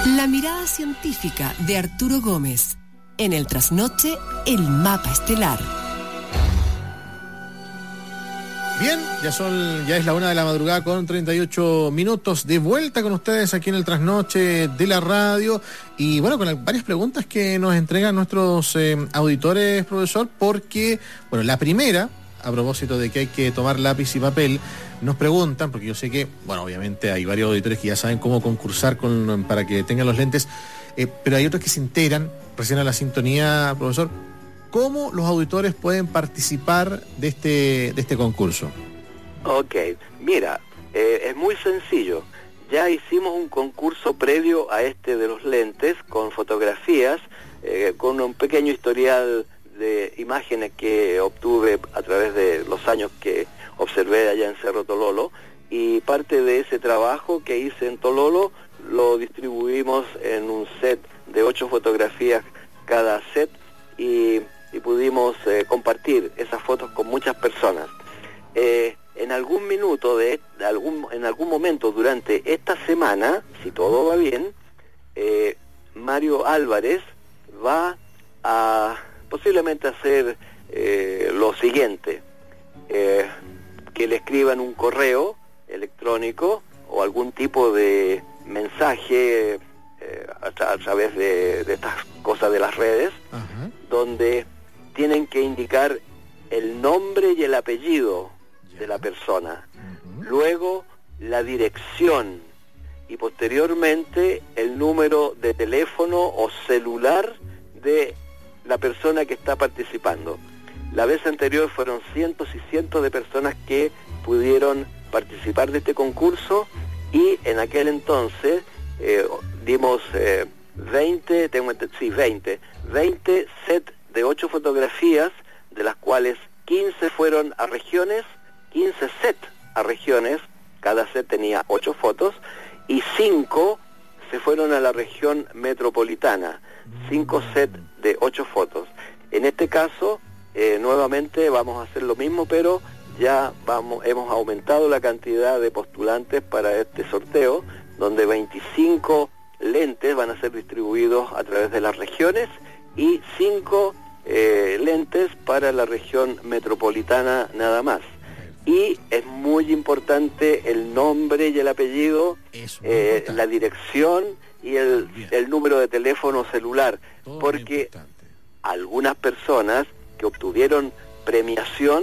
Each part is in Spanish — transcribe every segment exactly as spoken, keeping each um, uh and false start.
La mirada científica de Arturo Gómez. En el trasnoche, el mapa estelar. Bien, ya son, ya es la una de la madrugada con treinta y ocho minutos, de vuelta con ustedes aquí en el trasnoche de la radio, y bueno, con varias preguntas que nos entregan nuestros eh, auditores, profesor, porque, bueno, la primera, a propósito de que hay que tomar lápiz y papel, nos preguntan, porque yo sé que, bueno, obviamente hay varios auditores que ya saben cómo concursar con, para que tengan los lentes, eh, pero hay otros que se integran recién a la sintonía, profesor. ¿Cómo los auditores pueden participar de este, de este concurso? Ok, mira, eh, es muy sencillo. Ya hicimos un concurso previo a este de los lentes con fotografías, eh, con un pequeño historial de imágenes que obtuve a través de los años que observé allá en Cerro Tololo, y parte de ese trabajo que hice en Tololo lo distribuimos en un set de ocho fotografías cada set, y y pudimos eh, compartir esas fotos con muchas personas. Eh, en algún minuto, de, de algún, en algún momento durante esta semana, si todo va bien, eh, Mario Álvarez va a posiblemente hacer eh, lo siguiente, eh, que le escriban un correo electrónico o algún tipo de mensaje eh, a, tra a través de, de estas cosas de las redes, uh-huh. donde tienen que indicar el nombre y el apellido yeah. de la persona, uh-huh. luego la dirección y posteriormente el número de teléfono o celular de la persona que está participando. La vez anterior fueron cientos y cientos de personas que pudieron participar de este concurso, y en aquel entonces eh, dimos eh, veinte, tengo, sí, veinte, veinte sets de ocho fotografías, de las cuales quince fueron a regiones, quince sets a regiones, cada set tenía ocho fotos, y cinco se fueron a la región metropolitana, cinco sets de ocho fotos. En este caso, eh, nuevamente vamos a hacer lo mismo, pero ya vamos, hemos aumentado la cantidad de postulantes para este sorteo, donde veinticinco lentes van a ser distribuidos a través de las regiones y cinco Eh, lentes para la región metropolitana nada más. Y es muy importante el nombre y el apellido, eh, la dirección y el, el número de teléfono celular, todo, porque algunas personas que obtuvieron premiación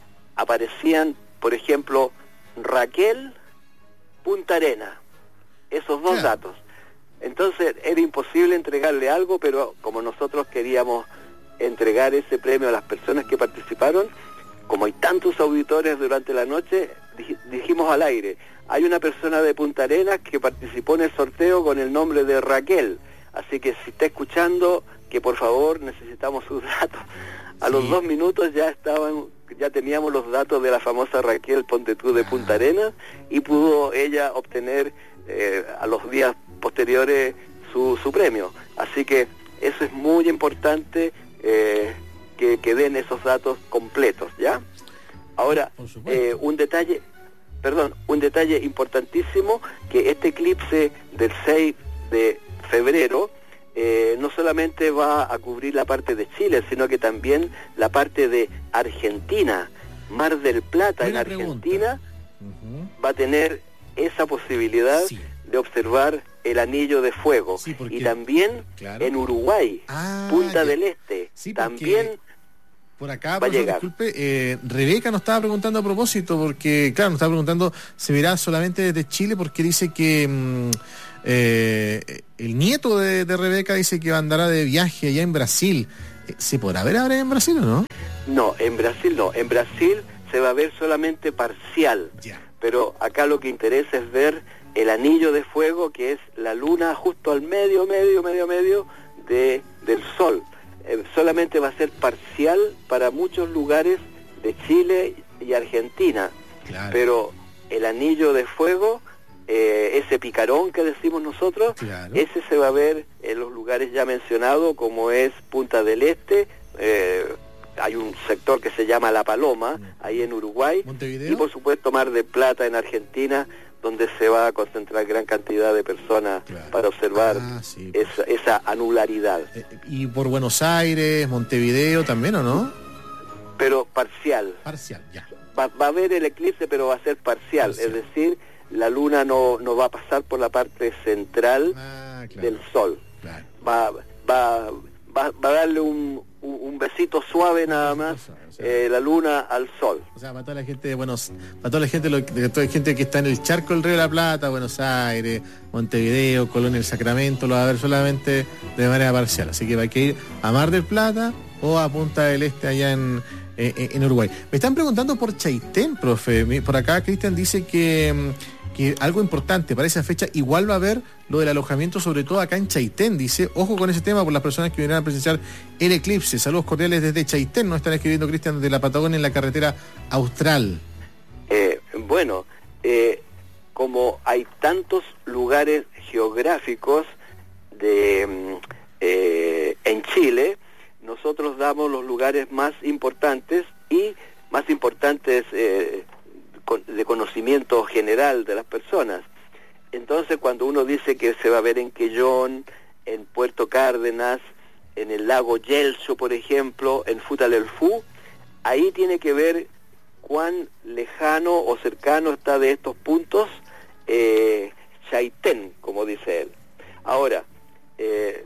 aparecían, por ejemplo, Raquel Punta Arena, esos dos claro. datos. Entonces era imposible entregarle algo, pero como nosotros queríamos entregar ese premio a las personas que participaron, como hay tantos auditores durante la noche, dijimos al aire, hay una persona de Punta Arenas que participó en el sorteo con el nombre de Raquel, así que si está escuchando, que por favor necesitamos sus datos. A sí. los dos minutos ya estaban, ya teníamos los datos de la famosa Raquel Ponte tú de Punta Arenas, y pudo ella obtener eh, a los días posteriores su, su premio. Así que eso es muy importante, Eh, que, que den esos datos completos, ¿ya? Ahora, eh, un detalle, perdón, un detalle importantísimo, que este eclipse del seis de febrero eh, no solamente va a cubrir la parte de Chile, sino que también la parte de Argentina. Mar del Plata en Argentina uh-huh. va a tener esa posibilidad sí. de observar el anillo de fuego, sí, porque, y también claro. en Uruguay, ah, Punta ya. del Este, sí, también por acá, por favor, disculpe, eh, Rebeca nos estaba preguntando a propósito, porque claro, nos estaba preguntando, ¿se verá solamente desde Chile? Porque dice que mmm, eh, el nieto de, de Rebeca dice que andará de viaje allá en Brasil. ¿Se podrá ver ahora en Brasil o no? No, en Brasil no, en Brasil se va a ver solamente parcial, ya. pero acá lo que interesa es ver el anillo de fuego, que es la luna justo al medio, medio, medio, medio de, del sol. Eh, solamente va a ser parcial para muchos lugares de Chile y Argentina, claro. pero el anillo de fuego, eh, ese picarón que decimos nosotros, claro. ese se va a ver en los lugares ya mencionados, como es Punta del Este, eh, hay un sector que se llama La Paloma, ahí en Uruguay, Montevideo. Y por supuesto Mar del Plata en Argentina, donde se va a concentrar gran cantidad de personas claro. para observar ah, sí, pues. esa, esa anularidad. Eh, ¿Y por Buenos Aires, Montevideo también o no? Pero parcial. Parcial, ya. Va, va a haber el eclipse, pero va a ser parcial, parcial. Es decir, la luna no, no va a pasar por la parte central ah, claro. del sol. Claro. Va, va, va, va a darle un, un besito suave nada más, o sea, eh, la luna al sol. O sea, para toda la gente de Buenos, para toda la gente, lo, toda la gente que está en el charco del Río de la Plata, Buenos Aires, Montevideo, Colón, el Sacramento, lo va a ver solamente de manera parcial. Así que hay que ir a Mar del Plata o a Punta del Este allá en, en, en Uruguay. Me están preguntando por Chaitén, profe. Por acá Cristian dice que que algo importante para esa fecha igual va a haber lo del alojamiento, sobre todo acá en Chaitén, dice, ojo con ese tema por las personas que vinieran a presenciar el eclipse. Saludos cordiales desde Chaitén, nos están escribiendo Cristian desde la Patagonia en la carretera austral. Eh, bueno, eh, como hay tantos lugares geográficos de eh, en Chile, nosotros damos los lugares más importantes y más importantes eh, de conocimiento general de las personas. Entonces, cuando uno dice que se va a ver en Quellón, en Puerto Cárdenas, en el lago Yelcho, por ejemplo, en Futalelfú, ahí tiene que ver cuán lejano o cercano está de estos puntos eh, Chaitén, como dice él. Ahora, eh,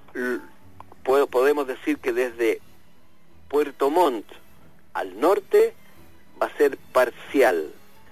puedo, podemos decir que desde Puerto Montt al norte va a ser parcial,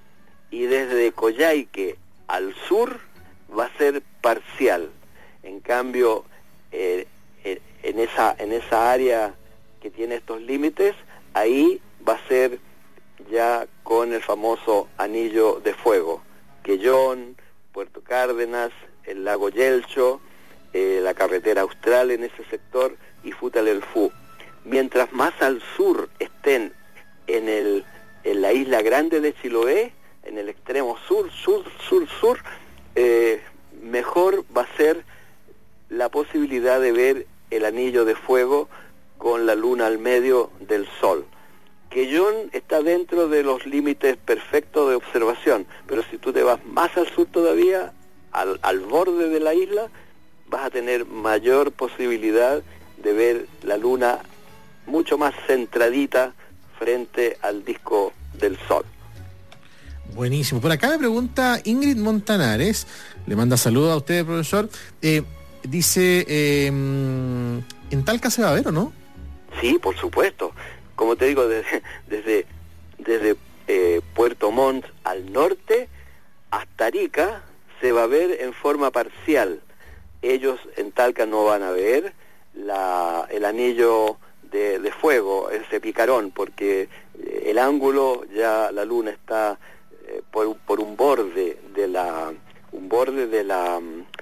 y desde Coyhaique al sur va a ser parcial. En cambio, eh, eh, en esa en esa área que tiene estos límites, ahí va a ser ya con el famoso anillo de fuego. Quellón, Puerto Cárdenas, el lago Yelcho, eh, la carretera austral en ese sector y Futalelfú. Mientras más al sur estén en el en la isla grande de Chiloé, en el extremo sur, sur, sur, sur, eh, mejor va a ser la posibilidad de ver el anillo de fuego con la luna al medio del sol. Quellón está dentro de los límites perfectos de observación, pero si tú te vas más al sur todavía, al, al borde de la isla, vas a tener mayor posibilidad de ver la luna mucho más centradita frente al disco del sol. Buenísimo. Por acá me pregunta Ingrid Montanares, le manda saludos a usted, profesor. Eh, dice, eh, ¿en Talca se va a ver o no? Sí, por supuesto. Como te digo, desde, desde, desde eh, Puerto Montt al norte hasta Arica se va a ver en forma parcial. Ellos en Talca no van a ver la, el anillo De, de fuego, ese picarón, porque eh, el ángulo, ya la luna está eh, por, por un borde de la un borde de la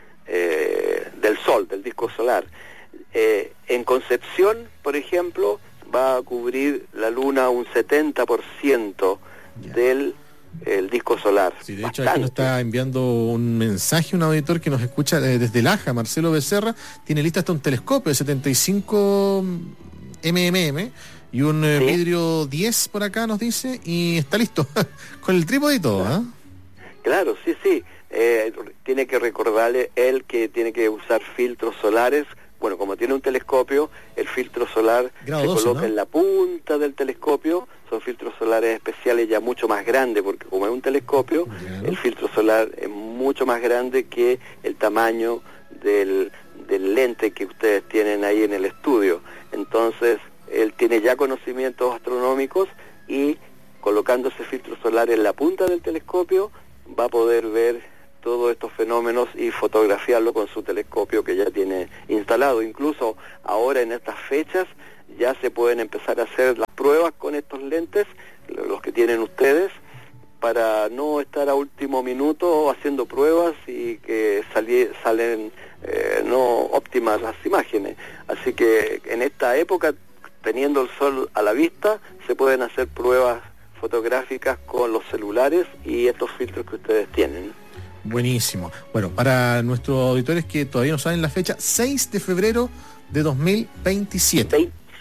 eh, del sol, del disco solar. Eh, en Concepción, por ejemplo, va a cubrir la luna un setenta por ciento del el disco solar. Sí, de hecho aquí nos está enviando un mensaje un auditor que nos escucha desde Laja, Marcelo Becerra, tiene lista hasta un telescopio de setenta y cinco milimetros y un ¿sí? vidrio diez por acá nos dice, y está listo con el trípode y todo. Claro, ¿eh? Claro, sí, sí. Eh, tiene que recordarle él que tiene que usar filtros solares. Bueno, como tiene un telescopio, el filtro solar Grado se doce, coloca, ¿no?, en la punta del telescopio. Son filtros solares especiales ya mucho más grandes, porque como es un telescopio, claro, el filtro solar es mucho más grande que el tamaño del, del lente que ustedes tienen ahí en el estudio. Entonces, él tiene ya conocimientos astronómicos y colocando ese filtro solar en la punta del telescopio va a poder ver todos estos fenómenos y fotografiarlo con su telescopio que ya tiene instalado. Incluso ahora en estas fechas ya se pueden empezar a hacer las pruebas con estos lentes, los que tienen ustedes, para no estar a último minuto haciendo pruebas y que sali- salen eh, no óptimas las imágenes. Así que en esta época, teniendo el sol a la vista, se pueden hacer pruebas fotográficas con los celulares y estos filtros que ustedes tienen. Buenísimo. Bueno, para nuestros auditores que todavía no saben la fecha, seis de febrero de dos mil veintisiete.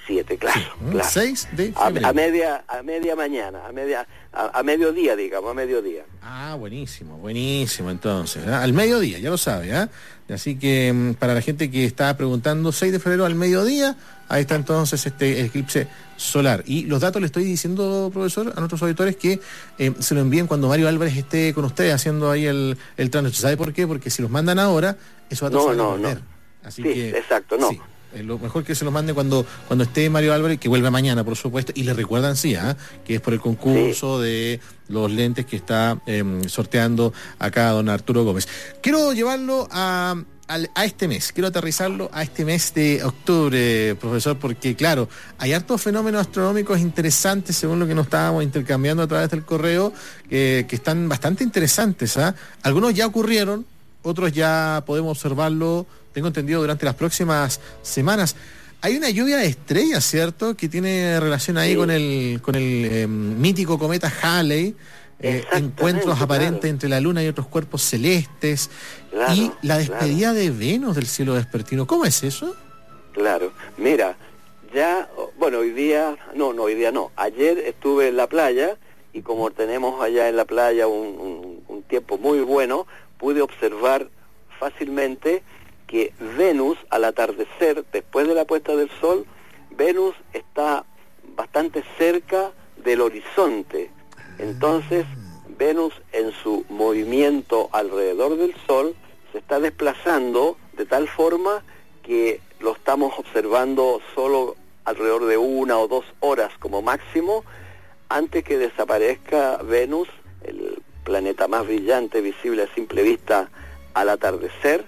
siete, claro, sí, claro. seis de febrero. A, a media a media mañana, a media a, a mediodía, digamos, a mediodía. Ah, buenísimo, buenísimo, entonces, ¿eh? Al mediodía, ya lo sabe, ¿eh? Así que para la gente que está preguntando, seis de febrero al mediodía, ahí está entonces este eclipse solar. Y los datos le estoy diciendo, profesor, a nuestros auditores que eh, se lo envíen cuando Mario Álvarez esté con ustedes haciendo ahí el, el trasnoche. ¿Sabe por qué? Porque si los mandan ahora, esos datos no, se van no, a perder. No. Así sí, que, exacto, no. Sí. Lo mejor que se los mande cuando cuando esté Mario Álvarez, que vuelve mañana, por supuesto, y le recuerdan, sí, ¿eh? que es por el concurso sí. de los lentes que está eh, sorteando acá don Arturo Gómez. Quiero llevarlo a, a, a este mes, quiero aterrizarlo a este mes de octubre, profesor, porque claro, hay hartos fenómenos astronómicos interesantes, según lo que nos estábamos intercambiando a través del correo, eh, que están bastante interesantes. ¿eh? Algunos ya ocurrieron, otros ya podemos observarlo, tengo entendido, durante las próximas semanas. Hay una lluvia de estrellas, ¿cierto?, que tiene relación ahí sí. con el con el eh, mítico cometa Halley, eh, encuentros aparentes claro. entre la Luna y otros cuerpos celestes, claro, y la despedida claro. de Venus del cielo vespertino. ¿Cómo es eso? Claro, mira, ya, bueno, hoy día, no, no, hoy día no, ayer estuve en la playa, y como tenemos allá en la playa un, un, un tiempo muy bueno, pude observar fácilmente que Venus, al atardecer, después de la puesta del sol, Venus está bastante cerca del horizonte. Entonces, Venus, en su movimiento alrededor del sol, se está desplazando de tal forma que lo estamos observando solo alrededor de una o dos horas como máximo, antes que desaparezca Venus, el planeta más brillante visible a simple vista al atardecer,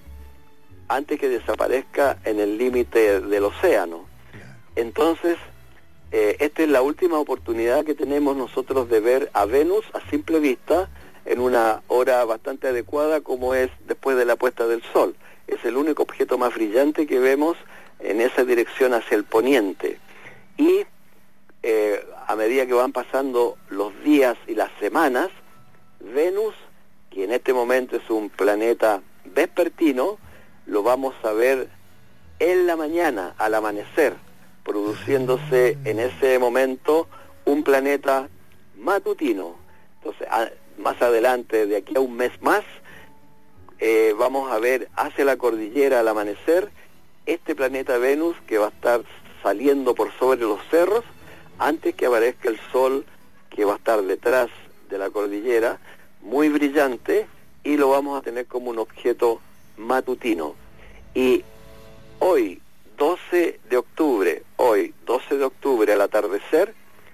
antes que desaparezca en el límite del océano. Entonces, eh, esta es la última oportunidad que tenemos nosotros de ver a Venus a simple vista en una hora bastante adecuada, como es después de la puesta del sol. Es el único objeto más brillante que vemos en esa dirección hacia el poniente. Y eh, a medida que van pasando los días y las semanas, Venus, que en este momento es un planeta vespertino, lo vamos a ver en la mañana, al amanecer, produciéndose en ese momento un planeta matutino. Entonces, a, más adelante, de aquí a un mes más, eh, vamos a ver hacia la cordillera al amanecer este planeta Venus, que va a estar saliendo por sobre los cerros antes que aparezca el sol, que va a estar detrás de la cordillera, muy brillante, y lo vamos a tener como un objeto matutino. Y hoy, doce de octubre, hoy, doce de octubre al atardecer,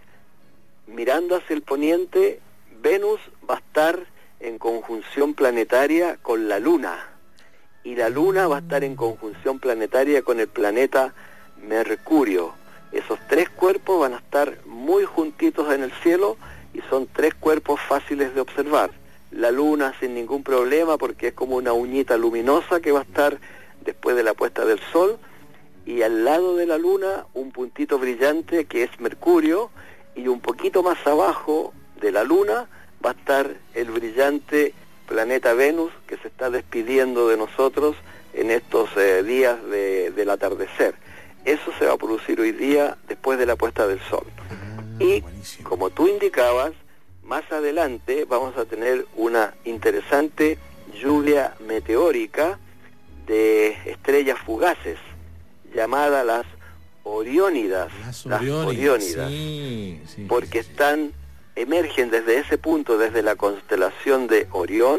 mirando hacia el poniente, Venus va a estar en conjunción planetaria con la Luna, y la Luna va a estar en conjunción planetaria con el planeta Mercurio. Esos tres cuerpos van a estar muy juntitos en el cielo, y son tres cuerpos fáciles de observar. La Luna sin ningún problema, porque es como una uñita luminosa que va a estar después de la puesta del sol, y al lado de la Luna un puntito brillante que es Mercurio, y un poquito más abajo de la Luna va a estar el brillante planeta Venus, que se está despidiendo de nosotros en estos eh, días de, del atardecer. Eso se va a producir hoy día después de la puesta del sol. Ah, y buenísimo. Como tú indicabas, más adelante vamos a tener una interesante lluvia meteórica de estrellas fugaces, llamadas las Oriónidas, las, las Oriónidas, Oriónidas sí, sí, porque sí, sí. están, emergen desde ese punto, desde la constelación de Orión,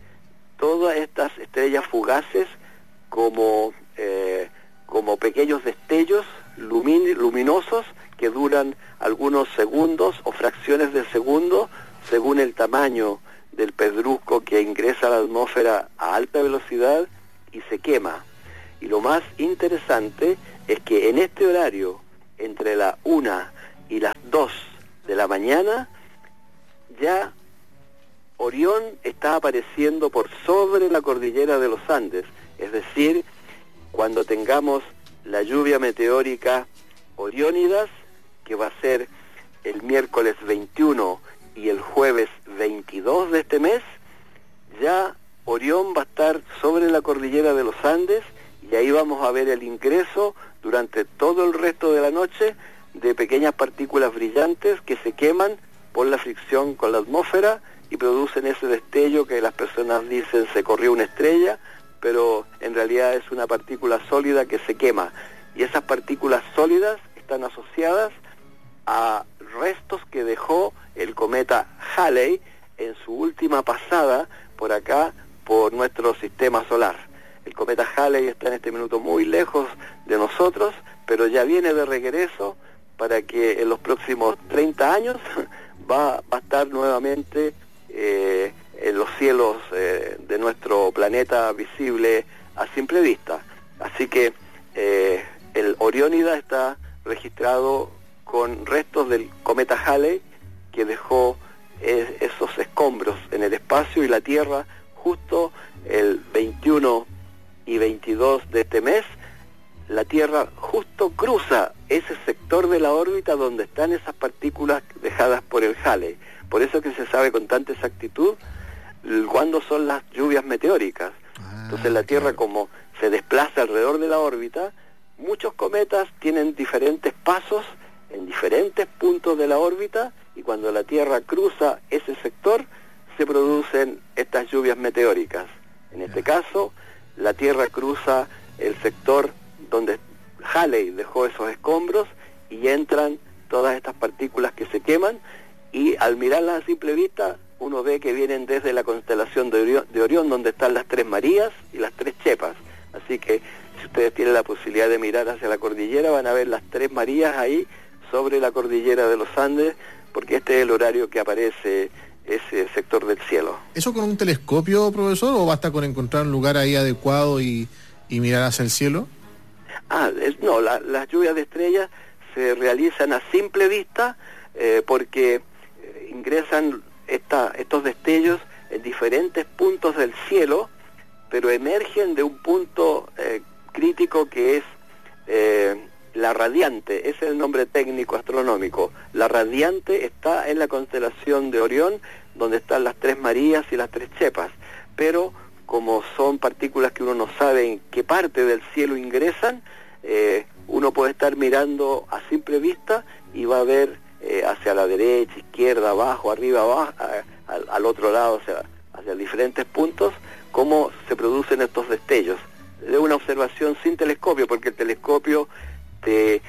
todas estas estrellas fugaces como, eh, como pequeños destellos lumin- luminosos que duran algunos segundos o fracciones de segundo, según el tamaño del pedrusco que ingresa a la atmósfera a alta velocidad y se quema. Y lo más interesante es que en este horario, entre la una y las dos de la mañana, ya Orión está apareciendo por sobre la cordillera de los Andes. Es decir, cuando tengamos la lluvia meteórica Oriónidas, que va a ser el miércoles veintiuno y el jueves veintidós de este mes, ya Orión va a estar sobre la cordillera de los Andes, y ahí vamos a ver el ingreso durante todo el resto de la noche de pequeñas partículas brillantes que se queman por la fricción con la atmósfera y producen ese destello que las personas dicen se corrió una estrella, pero en realidad es una partícula sólida que se quema. Y esas partículas sólidas están asociadas a restos que dejó el cometa Halley en su última pasada por acá, por nuestro sistema solar. El cometa Halley está en este minuto muy lejos de nosotros, pero ya viene de regreso para que en los próximos treinta años va, va a estar nuevamente eh, en los cielos eh, de nuestro planeta visible a simple vista. Así que eh, el Oriónida está registrado con restos del cometa Halley que dejó eh, esos escombros en el espacio, y la Tierra justo el veintiuno y veintidós de este mes, la Tierra justo cruza ese sector de la órbita donde están esas partículas dejadas por el Halley. Por eso que se sabe con tanta exactitud cuándo son las lluvias meteóricas. Ah, Entonces la Tierra, claro, como se desplaza alrededor de la órbita, muchos cometas tienen diferentes pasos en diferentes puntos de la órbita, y cuando la Tierra cruza ese sector se producen estas lluvias meteóricas. En este caso, la Tierra cruza el sector donde Halley dejó esos escombros y entran todas estas partículas que se queman, y al mirarlas a simple vista uno ve que vienen desde la constelación de Orión, de Orión, donde están las Tres Marías y las Tres Chepas. Así que si ustedes tienen la posibilidad de mirar hacia la cordillera, van a ver las Tres Marías ahí sobre la cordillera de los Andes, porque este es el horario que aparece ese sector del cielo. ¿Eso con un telescopio, profesor, o basta con encontrar un lugar ahí adecuado y, y mirar hacia el cielo? Ah, es, no, la, las lluvias de estrellas se realizan a simple vista eh, porque eh, ingresan esta, estos destellos en diferentes puntos del cielo, pero emergen de un punto eh, crítico que es eh, la radiante. Ese es el nombre técnico astronómico. La radiante está en la constelación de Orión, donde están las Tres Marías y las Tres Chepas, pero como son partículas que uno no sabe en qué parte del cielo ingresan, eh, uno puede estar mirando a simple vista y va a ver eh, hacia la derecha, izquierda, abajo, arriba, abajo, a, a, al otro lado, hacia, hacia diferentes puntos, cómo se producen estos destellos. De una observación sin telescopio, porque el telescopio te,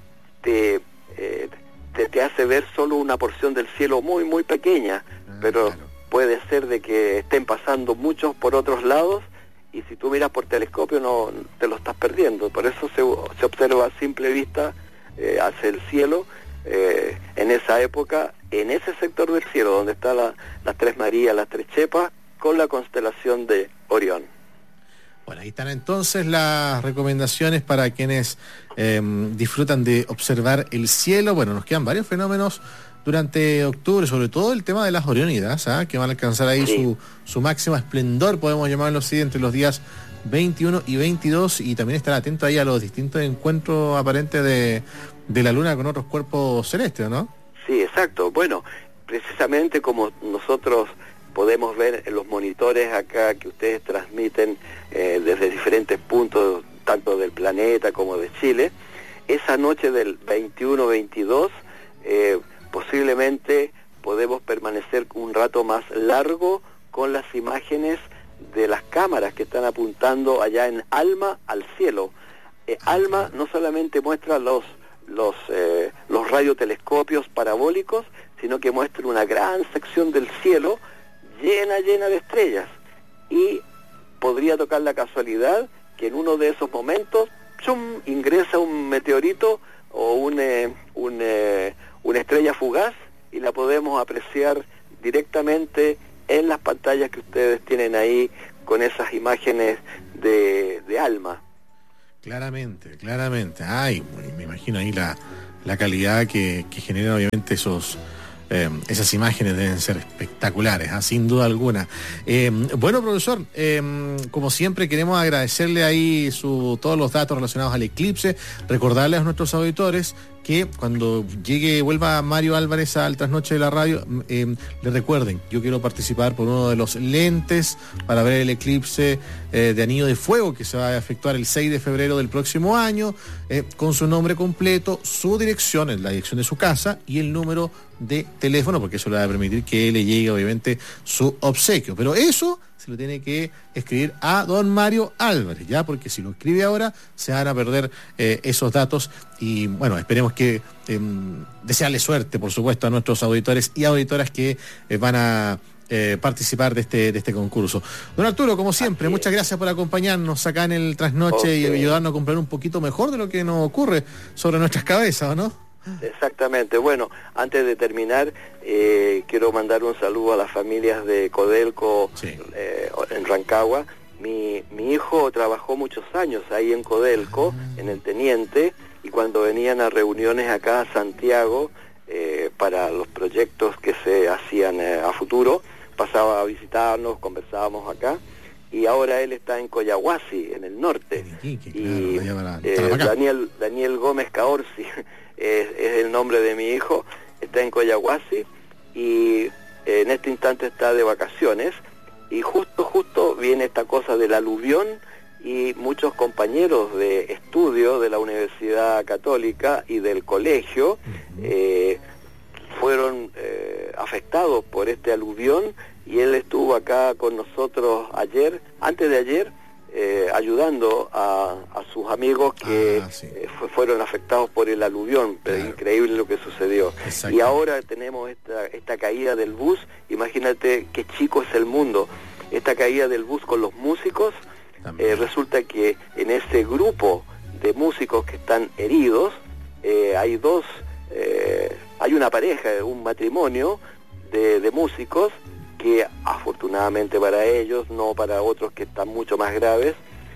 te, eh, te, te hace ver solo una porción del cielo muy, muy pequeña, ah, pero claro, puede ser de que estén pasando muchos por otros lados, y si tú miras por telescopio no te lo estás perdiendo. Por eso se, se observa a simple vista eh, hacia el cielo eh, en esa época, en ese sector del cielo donde están la, las Tres Marías, las Tres Chepas, con la constelación de Orión. Bueno, ahí están entonces las recomendaciones para quienes eh, disfrutan de observar el cielo. Bueno, nos quedan varios fenómenos durante octubre, sobre todo el tema de las Oriónidas, ¿eh? que van a alcanzar ahí sí. su, su máximo esplendor, podemos llamarlo así, entre los días veintiuno y veintidós, y también estar atento ahí a los distintos encuentros aparentes de, de la Luna con otros cuerpos celestes, ¿no? Sí, exacto. Bueno, precisamente como nosotros podemos ver en los monitores acá que ustedes transmiten eh, desde diferentes puntos, tanto del planeta como de Chile, esa noche del veintiuno veintidós, eh, posiblemente podemos permanecer un rato más largo con las imágenes de las cámaras que están apuntando allá en ALMA al cielo. Eh, ALMA no solamente muestra los los eh, los radiotelescopios parabólicos, sino que muestra una gran sección del cielo llena, llena de estrellas, y podría tocar la casualidad que en uno de esos momentos ¡chum!, ingresa un meteorito o un, eh, un, eh, una estrella fugaz, y la podemos apreciar directamente en las pantallas que ustedes tienen ahí con esas imágenes de, de ALMA. Claramente, claramente. Ay, me imagino ahí la, la calidad que, que generan obviamente esos... Eh, esas imágenes deben ser espectaculares, ¿eh? Sin duda alguna. Eh, bueno, profesor, eh, como siempre queremos agradecerle ahí su, todos los datos relacionados al eclipse, recordarles a nuestros auditores que cuando llegue, vuelva Mario Álvarez al Trasnoche de la Radio, eh, le recuerden, yo quiero participar por uno de los lentes para ver el eclipse eh, de Anillo de Fuego que se va a efectuar el seis de febrero del próximo año, eh, con su nombre completo, su dirección, la dirección de su casa y el número de teléfono, porque eso le va a permitir que le llegue obviamente su obsequio. Pero eso se lo tiene que escribir a don Mario Álvarez, ya, porque si lo escribe ahora se van a perder eh, esos datos. Y bueno, esperemos que eh, desearle suerte, por supuesto, a nuestros auditores y auditoras que eh, van a eh, participar de este de este concurso. Don Arturo, como siempre, muchas gracias por acompañarnos acá en el Trasnoche, okay, y ayudarnos a comprender un poquito mejor de lo que nos ocurre sobre nuestras cabezas, ¿o no? Exactamente. Bueno, antes de terminar, eh, quiero mandar un saludo a las familias de Codelco, sí. eh, en Rancagua. Mi, mi hijo trabajó muchos años ahí en Codelco, ah. en el Teniente, y cuando venían a reuniones acá a Santiago eh, para los proyectos que se hacían eh, a futuro, pasaba a visitarnos, conversábamos acá. Y ahora él está en Coyahuasi, en el norte. Sí, sí, y claro, eh, Daniel, Daniel Gómez Caorsi es, es el nombre de mi hijo, está en Coyahuasi y eh, en este instante está de vacaciones. Y justo, justo viene esta cosa del aluvión y muchos compañeros de estudio de la Universidad Católica y del colegio eh, fueron eh, afectados por este aluvión. Y él estuvo acá con nosotros ayer, antes de ayer, eh, ayudando a, a sus amigos que ah, sí. eh, fue, fueron afectados por el aluvión. Pero claro. Increíble lo que sucedió. Y ahora tenemos esta, esta caída del bus. Imagínate qué chico es el mundo. Esta caída del bus con los músicos, eh, resulta que en ese grupo de músicos que están heridos, eh, hay dos, eh, hay una pareja, un matrimonio de, de músicos, que afortunadamente para ellos, no para otros que están mucho más graves,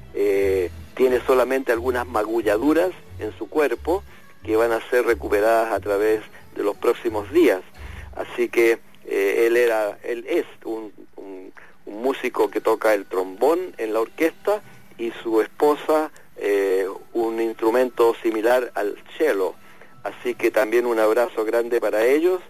eh, tiene solamente algunas magulladuras en su cuerpo que van a ser recuperadas a través de los próximos días. Así que eh, él era, él es un, un, un músico que toca el trombón en la orquesta y su esposa eh, un instrumento similar al cello. Así que también un abrazo grande para ellos.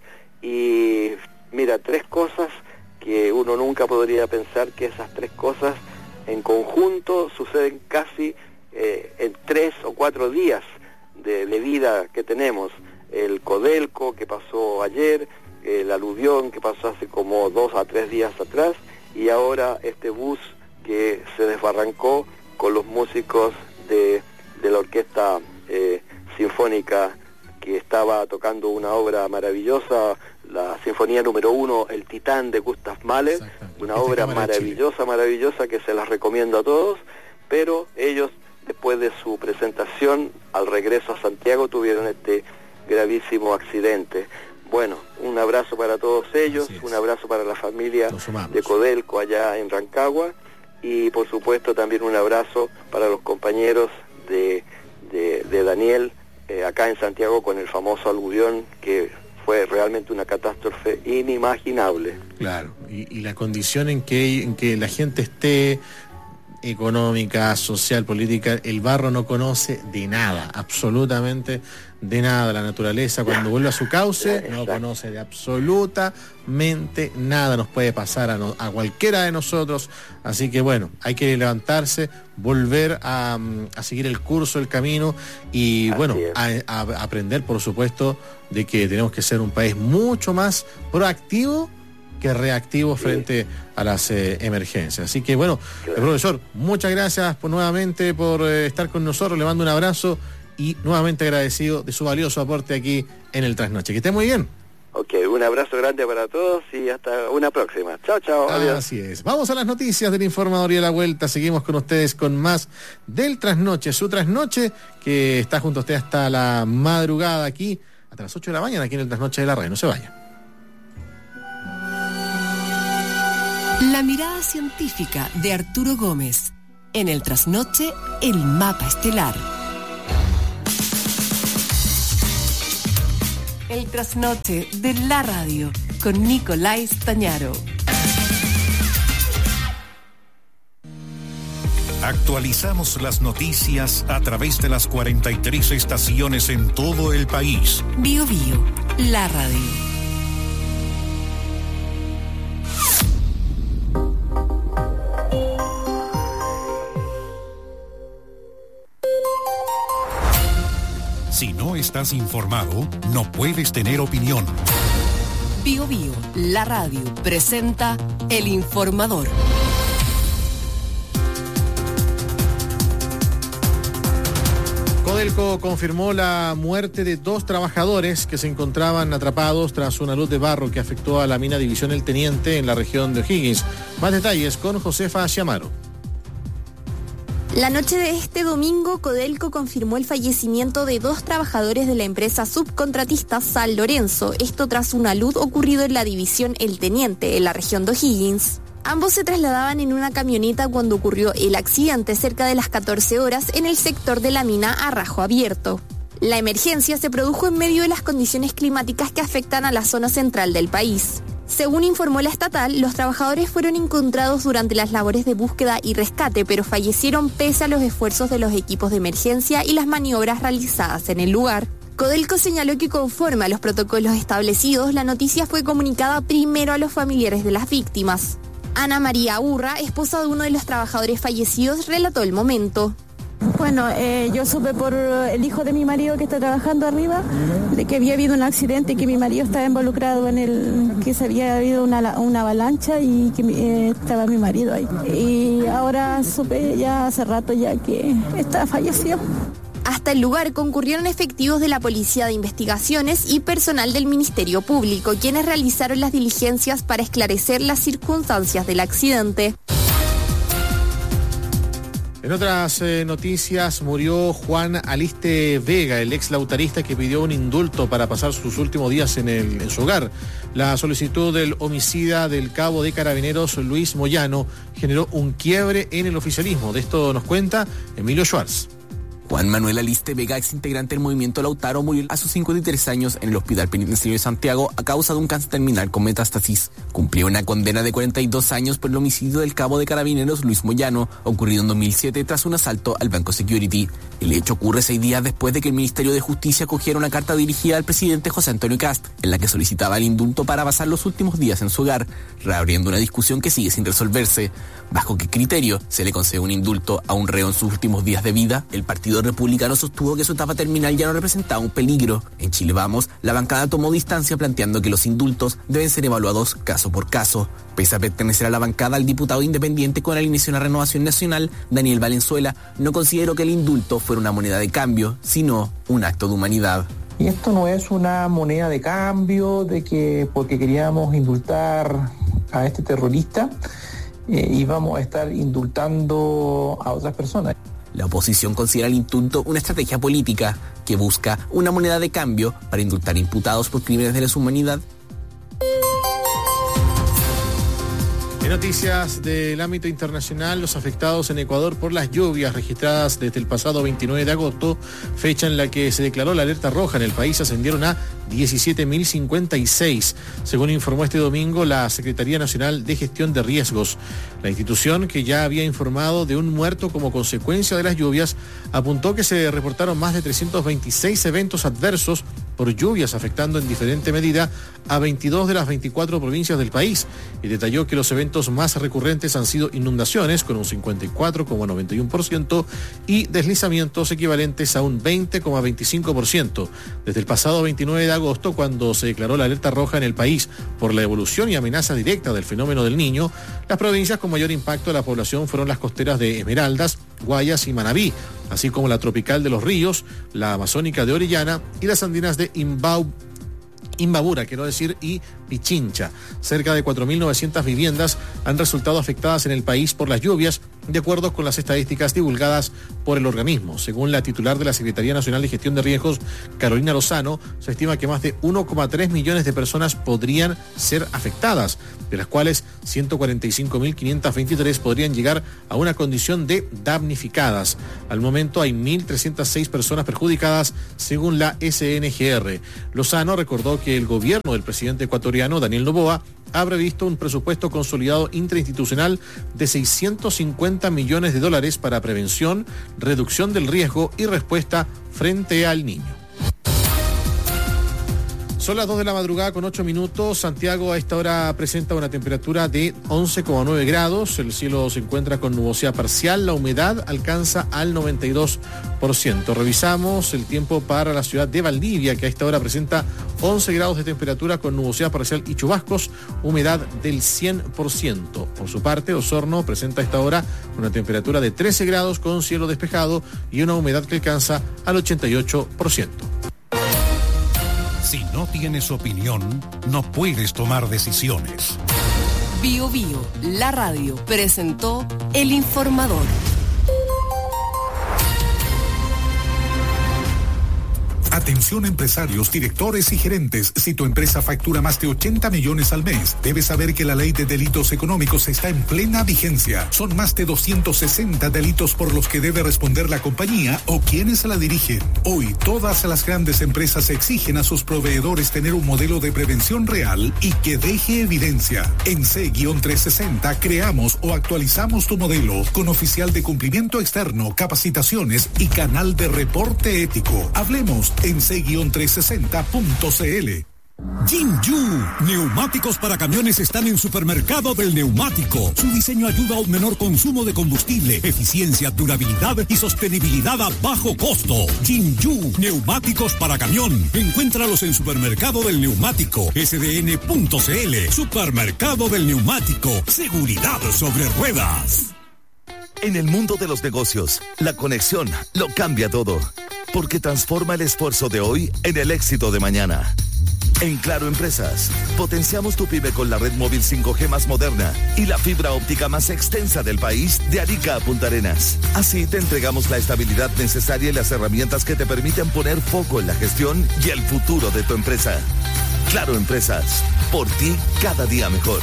Y mira, tres cosas que uno nunca podría pensar que esas tres cosas en conjunto suceden casi eh, en tres o cuatro días de, de vida que tenemos. El Codelco que pasó ayer, el aluvión que pasó hace como dos a tres días atrás, y ahora este bus que se desbarrancó con los músicos de, de la orquesta eh, sinfónica que estaba tocando una obra maravillosa, la Sinfonía número uno, El Titán de Gustav Mahler, una este obra maravillosa, maravillosa que se las recomiendo a todos, pero ellos, después de su presentación, al regreso a Santiago, tuvieron este gravísimo accidente. Bueno, un abrazo para todos ellos, un abrazo para la familia de Codelco allá en Rancagua, y por supuesto también un abrazo para los compañeros de, de, de Daniel, eh, acá en Santiago con el famoso aluvión que fue realmente una catástrofe inimaginable. Claro, y, y la condición en que, en que la gente esté, económica, social, política, el barro no conoce de nada, absolutamente de nada. La naturaleza, cuando vuelve a su cauce, no conoce de absolutamente nada. Nos puede pasar a, no, a cualquiera de nosotros. Así que bueno, hay que levantarse, volver a, a seguir el curso, el camino, y así bueno, a, a aprender, por supuesto, de que tenemos que ser un país mucho más proactivo que reactivo sí. frente a las eh, emergencias. Así que bueno, claro. Profesor, muchas gracias por, nuevamente por eh, estar con nosotros. Le mando un abrazo y nuevamente agradecido de su valioso aporte aquí en el Trasnoche. Que esté muy bien. Ok, un abrazo grande para todos y hasta una próxima. Chao, chao. Adiós. Así es. Vamos a las noticias del Informador y a la vuelta. Seguimos con ustedes con más del Trasnoche. Su Trasnoche que está junto a usted hasta la madrugada aquí, hasta las ocho de la mañana aquí en el Trasnoche de la Radio. No se vaya. La mirada científica de Arturo Gómez. En el Trasnoche, el mapa estelar. El Trasnoche de la Radio con Nicolás Tañaro. Actualizamos las noticias a través de las cuarenta y tres estaciones en todo el país. Bio Bio, la radio. Si no estás informado, no puedes tener opinión. Bio Bio, la radio, presenta El Informador. Codelco confirmó la muerte de dos trabajadores que se encontraban atrapados tras una luz de barro que afectó a la mina División El Teniente en la región de O'Higgins. Más detalles con Josefa Chiamaro. La noche de este domingo, Codelco confirmó el fallecimiento de dos trabajadores de la empresa subcontratista San Lorenzo, esto tras una luz ocurrido en la división El Teniente, en la región de O'Higgins. Ambos se trasladaban en una camioneta cuando ocurrió el accidente cerca de las catorce horas en el sector de la mina a Rajo Abierto. La emergencia se produjo en medio de las condiciones climáticas que afectan a la zona central del país. Según informó la estatal, los trabajadores fueron encontrados durante las labores de búsqueda y rescate, pero fallecieron pese a los esfuerzos de los equipos de emergencia y las maniobras realizadas en el lugar. Codelco señaló que conforme a los protocolos establecidos, la noticia fue comunicada primero a los familiares de las víctimas. Ana María Urra, esposa de uno de los trabajadores fallecidos, relató el momento. Bueno, eh, yo supe por el hijo de mi marido que está trabajando arriba de que había habido un accidente y que mi marido estaba involucrado en el, que se había habido una, una avalancha y que eh, estaba mi marido ahí. Y ahora supe ya hace rato ya que está fallecido. Hasta el lugar concurrieron efectivos de la Policía de Investigaciones y personal del Ministerio Público, quienes realizaron las diligencias para esclarecer las circunstancias del accidente. En otras eh, noticias, murió Juan Aliste Vega, el ex lautarista que pidió un indulto para pasar sus últimos días en, el, en su hogar. La solicitud del homicida del cabo de Carabineros Luis Moyano generó un quiebre en el oficialismo. De esto nos cuenta Emilio Schwartz. Juan Manuel Aliste Vega, ex integrante del movimiento Lautaro, murió a sus cincuenta y tres años en el Hospital Penitenciario de Santiago a causa de un cáncer terminal con metástasis. Cumplió una condena de cuarenta y dos años por el homicidio del cabo de Carabineros Luis Moyano, ocurrido en dos mil siete tras un asalto al Banco Security. El hecho ocurre seis días después de que el Ministerio de Justicia acogiera una carta dirigida al presidente José Antonio Kast, en la que solicitaba el indulto para pasar los últimos días en su hogar, reabriendo una discusión que sigue sin resolverse. ¿Bajo qué criterio se le concede un indulto a un reo en sus últimos días de vida? El Partido Republicano sostuvo que su etapa terminal ya no representaba un peligro. En Chile Vamos, la bancada tomó distancia planteando que los indultos deben ser evaluados caso por caso. Pese a pertenecer a la bancada, el diputado independiente con alineación a Renovación Nacional, Daniel Valenzuela, no consideró que el indulto fuera una moneda de cambio, sino un acto de humanidad. Y esto no es una moneda de cambio de que porque queríamos indultar a este terrorista eh, íbamos a estar indultando a otras personas. La oposición considera el indulto una estrategia política que busca una moneda de cambio para indultar imputados por crímenes de lesa humanidad. En noticias del ámbito internacional, los afectados en Ecuador por las lluvias registradas desde el pasado veintinueve de agosto, fecha en la que se declaró la alerta roja en el país, ascendieron a diecisiete mil cincuenta y seis, según informó este domingo la Secretaría Nacional de Gestión de Riesgos. La institución, que ya había informado de un muerto como consecuencia de las lluvias, apuntó que se reportaron más de trescientos veintiséis eventos adversos por lluvias, afectando en diferente medida a veintidós de las veinticuatro provincias del país, y detalló que los eventos más recurrentes han sido inundaciones, con un cincuenta y cuatro coma noventa y uno por ciento, y deslizamientos equivalentes a un veinte coma veinticinco por ciento. Desde el pasado veintinueve de agosto, cuando se declaró la alerta roja en el país por la evolución y amenaza directa del fenómeno del Niño, las provincias con mayor impacto a la población fueron las costeras de Esmeraldas, Guayas y Manabí, así como la tropical de Los Ríos, la amazónica de Orellana y las andinas de Imbau, Imbabura, quiero decir, y Pichincha. Cerca de cuatro mil novecientas viviendas han resultado afectadas en el país por las lluvias, de acuerdo con las estadísticas divulgadas por el organismo. Según la titular de la Secretaría Nacional de Gestión de Riesgos, Carolina Lozano, se estima que más de uno coma tres millones de personas podrían ser afectadas, de las cuales ciento cuarenta y cinco mil quinientas veintitrés podrían llegar a una condición de damnificadas. Al momento hay mil trescientas seis personas perjudicadas, según la S N G R. Lozano recordó que el gobierno del presidente ecuatoriano, Daniel Noboa, ha previsto un presupuesto consolidado interinstitucional de seiscientos cincuenta millones de dólares para prevención, reducción del riesgo y respuesta frente al niño. Son las dos de la madrugada con ocho minutos. Santiago a esta hora presenta una temperatura de once coma nueve grados. El cielo se encuentra con nubosidad parcial. La humedad alcanza al noventa y dos por ciento. Revisamos el tiempo para la ciudad de Valdivia, que a esta hora presenta once grados de temperatura con nubosidad parcial y chubascos, humedad del cien por ciento. Por su parte, Osorno presenta a esta hora una temperatura de trece grados con cielo despejado y una humedad que alcanza al ochenta y ocho por ciento. Si no tienes opinión, no puedes tomar decisiones. Bio Bio, la radio, presentó El Informador. Atención empresarios, directores y gerentes. Si tu empresa factura más de ochenta millones al mes, debes saber que la ley de delitos económicos está en plena vigencia. Son más de doscientos sesenta delitos por los que debe responder la compañía o quienes la dirigen. Hoy, todas las grandes empresas exigen a sus proveedores tener un modelo de prevención real y que deje evidencia. En C trescientos sesenta creamos o actualizamos tu modelo con oficial de cumplimiento externo, capacitaciones y canal de reporte ético. Hablemos en C trescientos sesenta punto c l. Jinju, neumáticos para camiones están en Supermercado del Neumático. Su diseño ayuda a un menor consumo de combustible, eficiencia, durabilidad y sostenibilidad a bajo costo. Jinju, neumáticos para camión. Encuéntralos en Supermercado del Neumático, S D N punto c l. Supermercado del Neumático, seguridad sobre ruedas. En el mundo de los negocios, la conexión lo cambia todo, porque transforma el esfuerzo de hoy en el éxito de mañana. En Claro Empresas, potenciamos tu pyme con la red móvil cinco G más moderna y la fibra óptica más extensa del país de Arica a Punta Arenas. Así te entregamos la estabilidad necesaria y las herramientas que te permiten poner foco en la gestión y el futuro de tu empresa. Claro Empresas, por ti cada día mejor.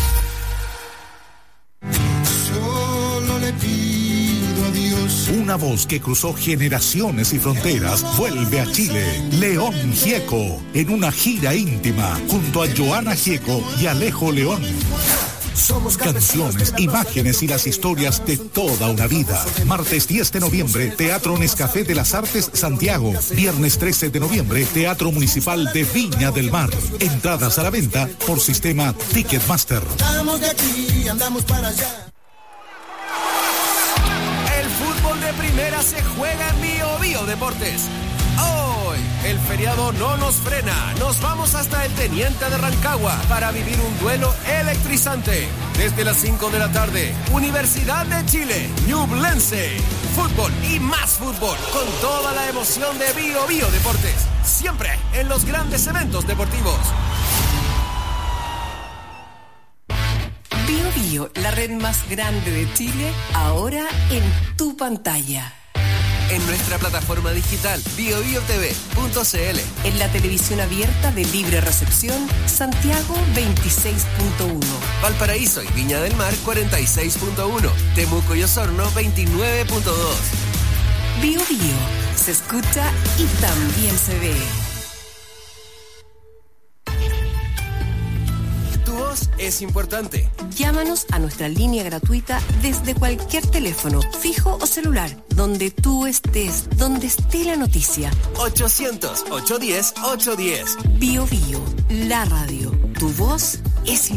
Una voz que cruzó generaciones y fronteras vuelve a Chile. León Gieco, en una gira íntima, junto a Joana Gieco y Alejo León. Canciones, imágenes y las historias de toda una vida. Martes diez de noviembre, Teatro Nescafé de las Artes, Santiago. Viernes trece de noviembre, Teatro Municipal de Viña del Mar. Entradas a la venta por sistema Ticketmaster. Andamos de aquí, andamos para allá. De primera se juega en Bio Bio Deportes. Hoy, el feriado no nos frena. Nos vamos hasta el Teniente de Rancagua para vivir un duelo electrizante. Desde las cinco de la tarde, Universidad de Chile, Ñublense. Fútbol y más fútbol, con toda la emoción de Bio Bio Deportes. Siempre en los grandes eventos deportivos. Bio Bio, la red más grande de Chile, ahora en tu pantalla. En nuestra plataforma digital bio bio t v punto c l. En la televisión abierta de libre recepción, Santiago veintiséis punto uno. Valparaíso y Viña del Mar cuarenta y seis punto uno. Temuco y Osorno veintinueve punto dos. Bio Bio, se escucha y también se ve. Es importante. Llámanos a nuestra línea gratuita desde cualquier teléfono, fijo o celular, donde tú estés, donde esté la noticia. ochocientos, ochocientos diez, ochocientos diez. Bio Bio, la radio. Tu voz es